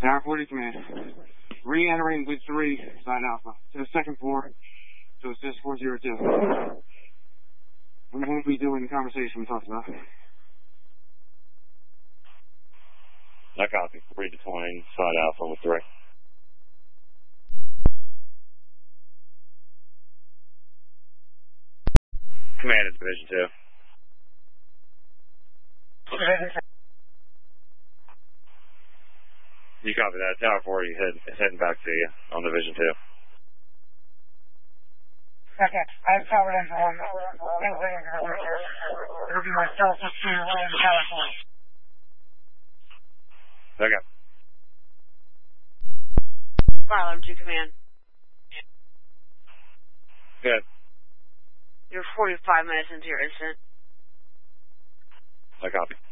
Tower 40 command. Re-entering Bridge 3, side Alpha, to the second floor, to assist 402. We won't be doing the conversation we talked about. I copy. Redeploying side Alpha with 3. Command is Division 2. You copy that. Tower 40 is heading back to you on Division 2. Okay, I've covered in for it'll be myself and two in Tower 40. Okay. Fire Alarm 2 command. Good. You're 45 minutes into your incident. I copy.